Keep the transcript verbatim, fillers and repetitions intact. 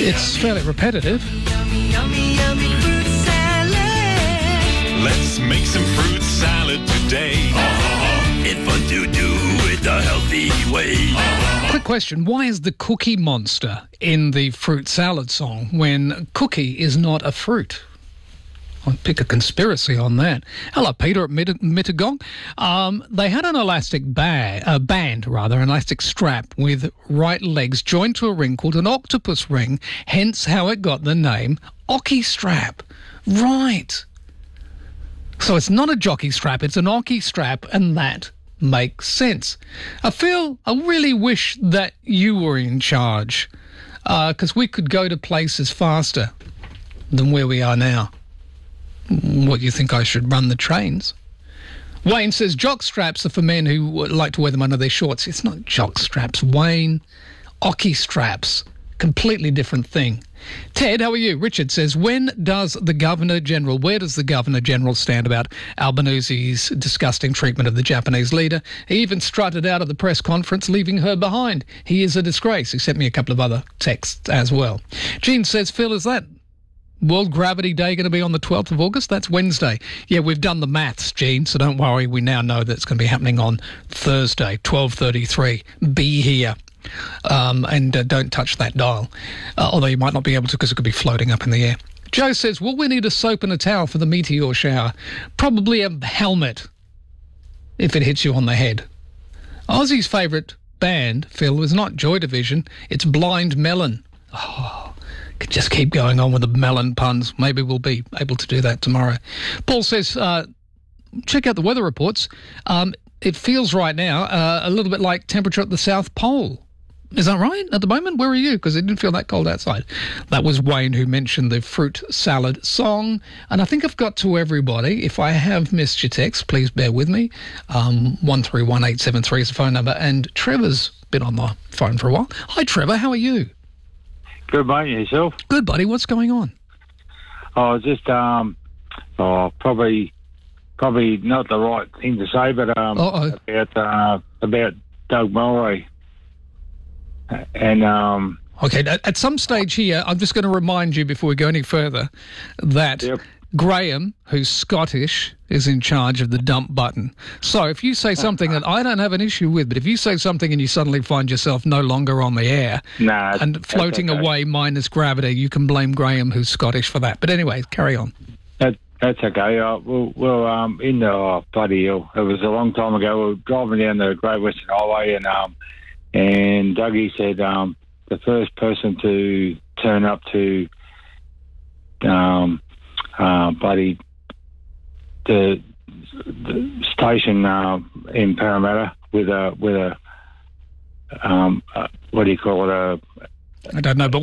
It's fairly repetitive. Yummy, yummy, yummy fruit salad. Let's make some fruit salad today. It's fun to do it a healthy way. Quick question, why is the Cookie Monster in the fruit salad song when cookie is not a fruit? I'll pick a conspiracy on that. Hello, Peter at Mitt- Mittagong. Um, they had an elastic ba- uh, band, rather, an elastic strap with right legs joined to a ring called an octopus ring, hence how it got the name Ocky Strap. Right. So it's not a jockey strap, it's an Ocky strap, and that makes sense. I feel, I really wish that you were in charge, because uh, we could go to places faster than where we are now. What, you think I should run the trains? Wayne says jock straps are for men who like to wear them under their shorts. It's not jock straps, Wayne. Ocky straps. Completely different thing. Ted, how are you? Richard says, when does the Governor-General, where does the Governor-General stand about Albanese's disgusting treatment of the Japanese leader? He even strutted out of the press conference, leaving her behind. He is a disgrace. He sent me a couple of other texts as well. Jean says, Phil, is that World Gravity Day going to be on the twelfth of August? That's Wednesday. Yeah, we've done the maths, Gene, so don't worry. We now know that it's going to be happening on Thursday, twelve thirty-three. Be here. Um, and uh, don't touch that dial. Uh, although you might not be able to because it could be floating up in the air. Joe says, will we need a soap and a towel for the meteor shower? Probably a helmet if it hits you on the head. Aussie's favourite band, Phil, is not Joy Division. It's Blind Melon. Oh, could just keep going on with the melon puns. Maybe we'll be able to do that tomorrow. Paul says, uh, check out the weather reports. Um, it feels right now uh, a little bit like temperature at the South Pole. Is that right at the moment? Where are you? Because it didn't feel that cold outside. That was Wayne who mentioned the fruit salad song. And I think I've got to everybody. If I have missed your text, please bear with me. Um, one three one eight seven three is the phone number. And Trevor's been on the phone for a while. Hi, Trevor. How are you? Good, mate. Yourself? Good, buddy. What's going on? Oh, just, um, oh, probably, probably not the right thing to say, but um, Uh-oh. about uh, about Doug Mulray. And um, Okay, at, at some stage here, I'm just going to remind you before we go any further that Yep. Graham, who's Scottish, is in charge of the dump button. So if you say something that I don't have an issue with, but if you say something and you suddenly find yourself no longer on the air nah, and floating okay. away minus gravity, you can blame Graham, who's Scottish, for that. But anyway, carry on. that, that's okay. Uh, well, well, um, in the oh, bloody hell, it was a long time ago. We were driving down the Great Western Highway, and um, and Dougie said um, the first person to turn up to um. Uh, bloody the, the station uh, in Parramatta with a with a um, uh, what do you call it? A I don't know, but